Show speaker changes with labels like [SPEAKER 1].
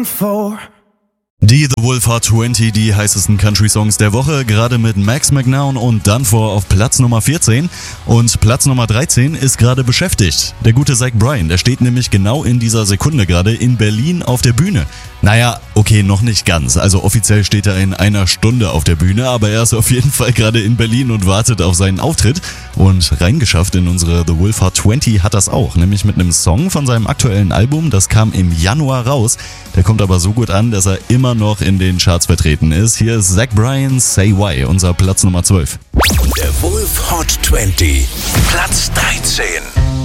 [SPEAKER 1] Die The Wolf Hot 20, die heißesten Country-Songs der Woche, gerade mit Max McNown und Dunfor auf Platz Nummer 14. Und Platz Nummer 13 ist gerade beschäftigt. Der gute Zach Bryan, der steht nämlich genau in dieser Sekunde gerade in Berlin auf der Bühne. Naja, okay, noch nicht ganz. Also offiziell steht er in einer Stunde auf der Bühne, aber er ist auf jeden Fall gerade in Berlin und wartet auf seinen Auftritt. Und reingeschafft in unsere The Wolf Hot 20 hat das auch, nämlich mit einem Song von seinem aktuellen Album. Das kam im Januar raus. Der kommt aber so gut an, dass er immer noch in den Charts vertreten ist. Hier ist Zach Bryan, Say Why, unser Platz Nummer 12.
[SPEAKER 2] Der Wolf Hot 20, Platz 13.